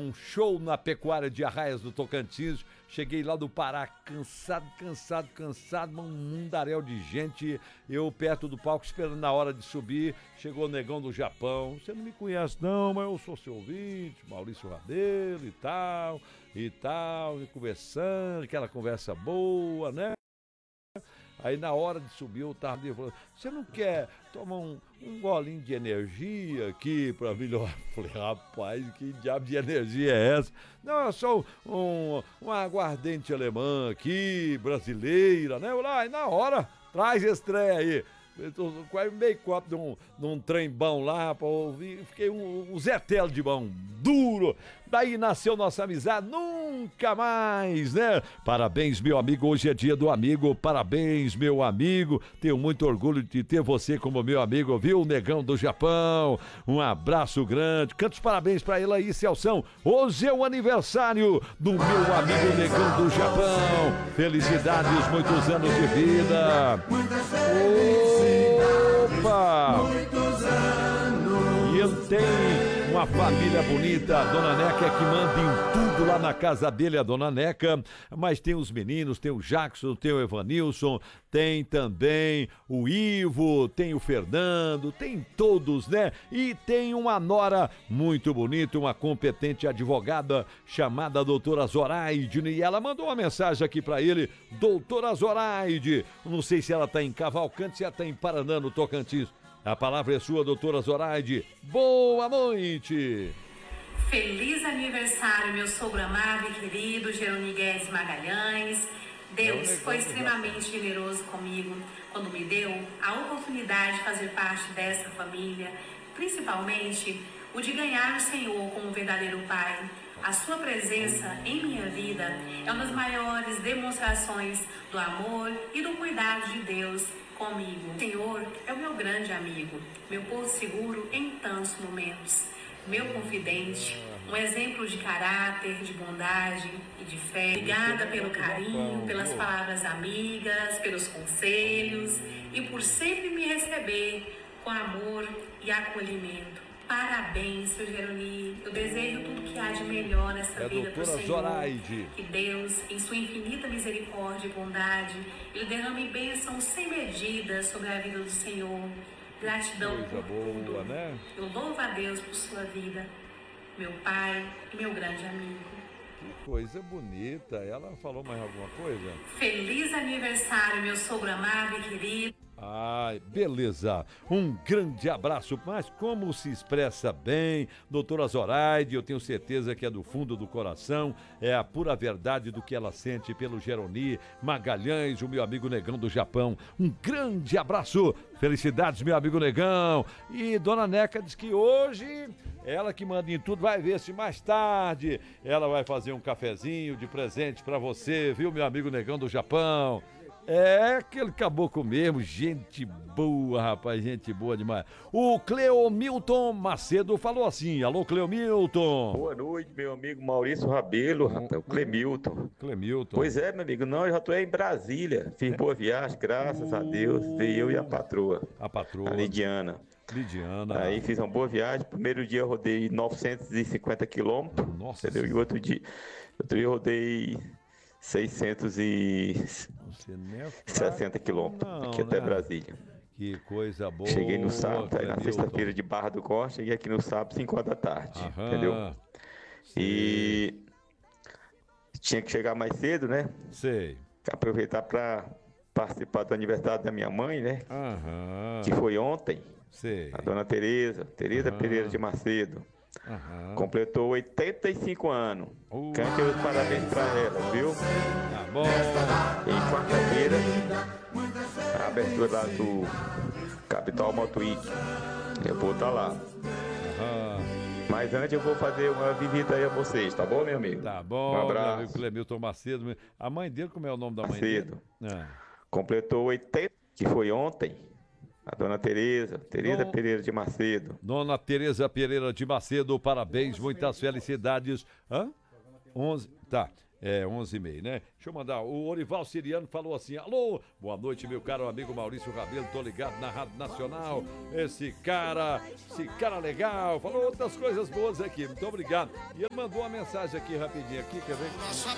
um show na pecuária de Arraias do Tocantins. Cheguei lá do Pará, cansado, um mundaréu de gente. Eu perto do palco, esperando na hora de subir. Chegou o Negão do Japão. Você não me conhece não, mas eu sou seu ouvinte, Maurício Rabelo e tal, e conversando, aquela conversa boa, né? Aí na hora de subir eu tava ali, falou, você não quer tomar um golinho de energia aqui pra melhorar? Falei, rapaz, que diabo de energia é essa? Não, é só um aguardente alemã aqui, brasileira, né? Eu lá, e na hora, traz esse trem aí. Quase meio copo de um trem bom lá pra ouvir. Fiquei um Zé Telo de bom, duro. Daí nasceu nossa amizade, nunca mais, né? Parabéns, meu amigo, hoje é dia do amigo. Parabéns, meu amigo. Tenho muito orgulho de ter você como meu amigo, viu? Negão do Japão. Um abraço grande. Canta os parabéns pra ele aí, Celção. Hoje é o aniversário do meu amigo Negão do Japão. Felicidades, muitos anos de vida. Opa! Muitos anos. E ele tem uma família bonita, a Dona Neca é que manda em tudo lá na casa dele, a Dona Neca, mas tem os meninos, tem o Jackson, tem o Evanilson, tem também o Ivo, tem o Fernando, tem todos, né? E tem uma nora muito bonita, uma competente advogada chamada doutora Zoraide, e ela mandou uma mensagem aqui pra ele, doutora Zoraide, não sei se ela tá em Cavalcante, se ela tá em Paraná, no Tocantins. A palavra é sua, doutora Zoraide. Boa noite! Feliz aniversário, meu sogro amado e querido, Jerônimo Guedes Magalhães. Deus foi extremamente generoso comigo quando me deu a oportunidade de fazer parte dessa família, principalmente o de ganhar o Senhor como verdadeiro Pai. A sua presença em minha vida é uma das maiores demonstrações do amor e do cuidado de Deus comigo. O Senhor é o meu grande amigo, meu porto seguro em tantos momentos, meu confidente, um exemplo de caráter, de bondade e de fé. Obrigada pelo carinho, pelas palavras amigas, pelos conselhos e por sempre me receber com amor e acolhimento. Parabéns, seu Jeroni. Eu desejo tudo que há de melhor nessa vida para o Senhor. Zoraide. Que Deus, em sua infinita misericórdia e bondade, Ele derrame bênçãos sem medida sobre a vida do Senhor. Gratidão por tudo. Né? Eu louvo a Deus por sua vida, meu Pai e meu grande amigo. Que coisa bonita. Ela falou mais alguma coisa? Feliz aniversário, meu sogro amado e querido. Ai, beleza. Um grande abraço. Mas como se expressa bem, doutora Zoraide, eu tenho certeza que é do fundo do coração, é a pura verdade do que ela sente pelo Jeroni Magalhães, o meu amigo Negão do Japão. Um grande abraço. Felicidades, meu amigo Negão. E Dona Neca diz que hoje, ela que manda em tudo, vai ver se mais tarde ela vai fazer um cafezinho de presente pra você, viu, meu amigo Negão do Japão? É aquele caboclo mesmo, gente boa, rapaz, gente boa demais. O Cleomilton Macedo falou assim, alô Cleomilton. Boa noite, meu amigo Maurício Rabelo, rapaz, o Clemilton. Pois é, meu amigo, não, eu já tô em Brasília, fiz boa viagem, graças a Deus, veio eu e a patroa. A Lidiana. Aí fiz uma boa viagem, primeiro dia eu rodei 950 quilômetros, entendeu? E outro dia eu rodei 660 quilômetros aqui até Brasília. Que coisa boa. Cheguei no sábado, aí na sexta-feira de Barra do Corte, cheguei aqui no sábado, 5 horas da tarde, entendeu? E tinha que chegar mais cedo, né? Sei. Aproveitar para participar do aniversário da minha mãe, né? Que foi ontem. Sei. A dona Tereza Pereira de Macedo. Completou 85 anos. Cante os parabéns pra ela, viu? Tá bom. Em quarta-feira, a abertura lá do Capital Moto Week. Eu vou estar lá. Mas antes eu vou fazer uma visita aí a vocês, tá bom, meu amigo? Tá bom, um abraço. meu amigo Clemilton Macedo. A mãe dele, como é o nome da mãe dele? Completou 80, que foi ontem. A dona Tereza Pereira de Macedo. Dona Tereza Pereira de Macedo, parabéns, muitas felicidades. 11, tá. É, 11h30, né? Deixa eu mandar. O Orival Siriano falou assim: alô, boa noite, meu caro amigo Maurício Rabelo. Tô ligado na Rádio Nacional. Esse cara legal. Falou outras coisas boas aqui. Muito obrigado. E ele mandou uma mensagem aqui rapidinho aqui, quer ver?